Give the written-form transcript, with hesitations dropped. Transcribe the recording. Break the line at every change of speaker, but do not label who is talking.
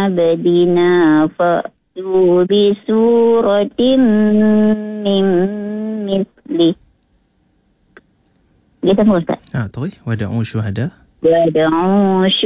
عبدنا فأتوا بسورة من مثله. Dia sama Ustaz.
طيب ودعوا شهداء.
ودعوا